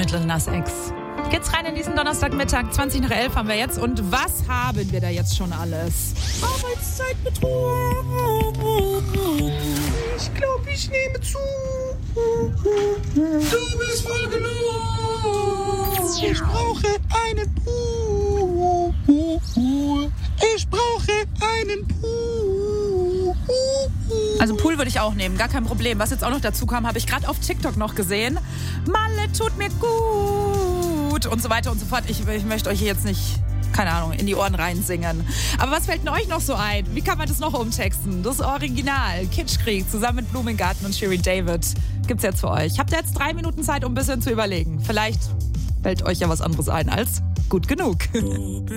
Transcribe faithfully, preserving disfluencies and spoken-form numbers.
mit Lil Nas X. Geht's rein in diesen Donnerstagmittag, zwanzig nach elf haben wir jetzt. Und was haben wir da jetzt schon alles? Arbeitszeitbetrug. Ich glaube, ich nehme zu. Du bist voll genug. Ich brauche einen Pool. Ich brauche einen Pool. Also Pool würde ich auch nehmen, gar kein Problem. Was jetzt auch noch dazu kam, habe ich gerade auf TikTok noch gesehen. Malle tut mir gut und so weiter und so fort. Ich, ich möchte euch hier jetzt nicht, keine Ahnung, in die Ohren reinsingen. Aber was fällt denn euch noch so ein? Wie kann man das noch umtexten? Das Original, Kitschkrieg, zusammen mit Blumengarten und Shirin David, gibt's jetzt für euch. Habt ihr jetzt drei Minuten Zeit, um ein bisschen zu überlegen. Vielleicht fällt euch ja was anderes ein als gut genug.